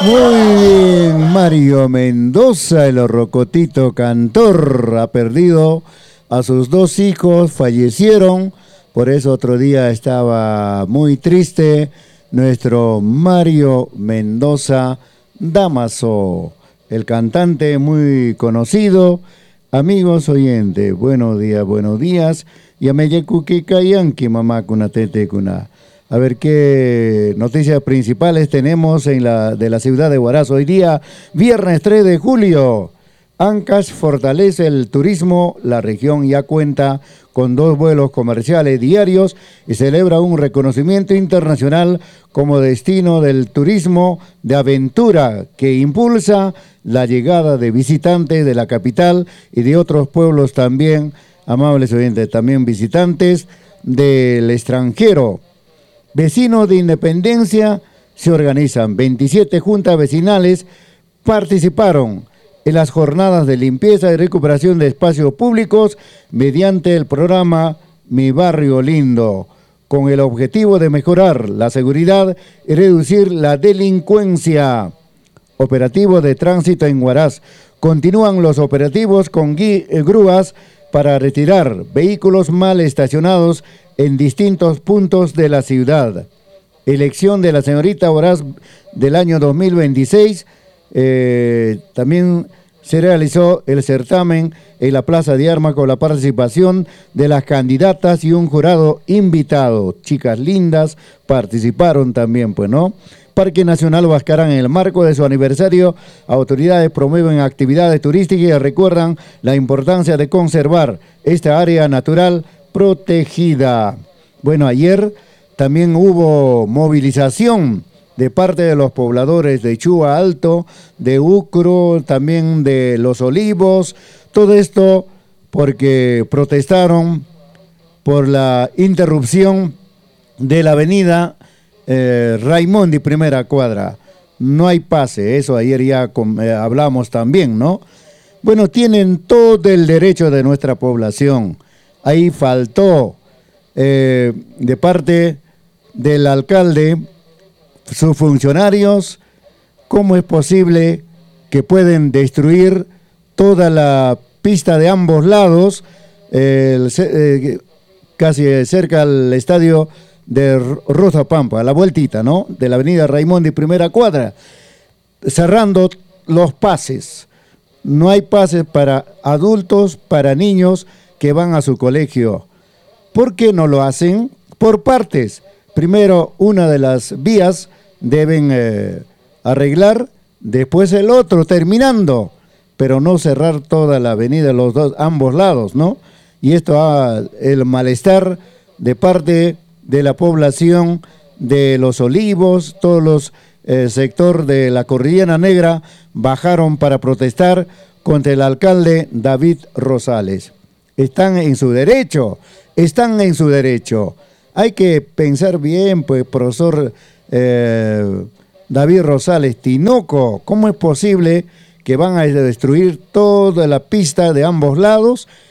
Muy bien, Mario Mendoza, el rocotito cantor, ha perdido a sus dos hijos, fallecieron, por eso otro día estaba muy triste nuestro Mario Mendoza Damaso, el cantante muy conocido. Amigos oyentes, buenos días. Yameyakuki Kayanki, mamá kunatete kuna. A ver qué noticias principales tenemos de la ciudad de Huaraz. Hoy día, viernes 3 de julio. Ancash fortalece el turismo. La región ya cuenta con 2 vuelos comerciales diarios y celebra un reconocimiento internacional como destino del turismo de aventura que impulsa la llegada de visitantes de la capital y de otros pueblos también, amables oyentes, también visitantes del extranjero. Vecinos de Independencia se organizan. 27 juntas vecinales participaron en las jornadas de limpieza y recuperación de espacios públicos mediante el programa Mi Barrio Lindo, con el objetivo de mejorar la seguridad y reducir la delincuencia. Operativo de tránsito en Huaraz. Continúan los operativos con grúas para retirar vehículos mal estacionados en distintos puntos de la ciudad. Elección de la señorita Huaraz del año 2026. También se realizó el certamen en la Plaza de Armas con la participación de las candidatas y un jurado invitado. Chicas lindas participaron también, pues, ¿no? Parque Nacional Huascarán, en el marco de su aniversario, autoridades promueven actividades turísticas y recuerdan la importancia de conservar esta área natural protegida. Bueno, ayer también hubo movilización de parte de los pobladores de Chúa Alto, de Ucro, también de Los Olivos, todo esto porque protestaron por la interrupción de la avenida Raimondi, primera cuadra. No hay pase, eso ayer ya hablamos también, ¿no? Bueno, tienen todo el derecho de nuestra población. Ahí faltó de parte del alcalde, sus funcionarios, ¿cómo es posible que pueden destruir toda la pista de ambos lados, casi cerca al estadio de Rosa Pampa, a la vueltita, ¿no? De la avenida Raimondi, primera cuadra, cerrando los pases. No hay pases para adultos, para niños que van a su colegio. ¿Por qué no lo hacen? Por partes. Primero, una de las vías deben arreglar, después el otro, terminando, pero no cerrar toda la avenida, ambos lados, ¿no? Y esto el malestar de parte de la población de Los Olivos, todos los sector de la Cordillera Negra bajaron para protestar contra el alcalde David Rosales. Están en su derecho. Hay que pensar bien, pues, profesor David Rosales Tinoco, ¿cómo es posible que van a destruir toda la pista de ambos lados